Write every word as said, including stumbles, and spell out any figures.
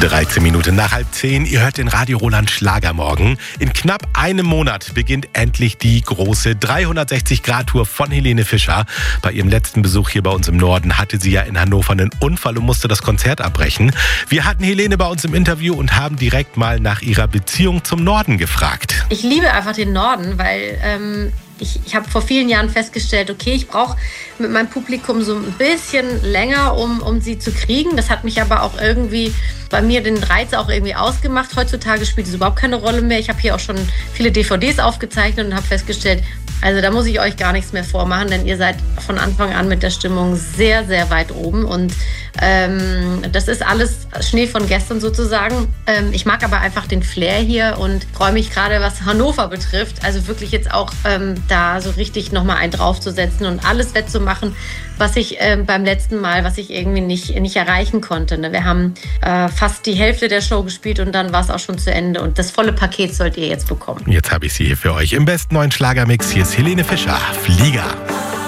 dreizehn Minuten nach halb zehn. Ihr hört den Radio Roland Schlagermorgen. In knapp einem Monat beginnt endlich die große dreihundertsechzig Grad Tour von Helene Fischer. Bei ihrem letzten Besuch hier bei uns im Norden hatte sie ja in Hannover einen Unfall und musste das Konzert abbrechen. Wir hatten Helene bei uns im Interview und haben direkt mal nach ihrer Beziehung zum Norden gefragt. Ich liebe einfach den Norden, weil ähm, ich, ich habe vor vielen Jahren festgestellt, okay, ich brauche mit meinem Publikum so ein bisschen länger, um, um sie zu kriegen. Das hat mich aber auch irgendwie bei mir den Reiz auch irgendwie ausgemacht. Heutzutage spielt es überhaupt keine Rolle mehr. Ich habe hier auch schon viele D V Ds aufgezeichnet und habe festgestellt, also da muss ich euch gar nichts mehr vormachen, denn ihr seid von Anfang an mit der Stimmung sehr, sehr weit oben. Und ähm, das ist alles Schnee von gestern sozusagen. Ähm, ich mag aber einfach den Flair hier und freue mich gerade, was Hannover betrifft. Also wirklich jetzt auch ähm, da so richtig nochmal einen draufzusetzen und alles wettzumachen, was ich äh, beim letzten Mal, was ich irgendwie nicht, nicht erreichen konnte. Ne? Wir haben äh, fast die Hälfte der Show gespielt und dann war es auch schon zu Ende. Und das volle Paket sollt ihr jetzt bekommen. Jetzt habe ich sie hier für euch im besten neuen Schlagermix. Hier ist Helene Fischer, Flieger.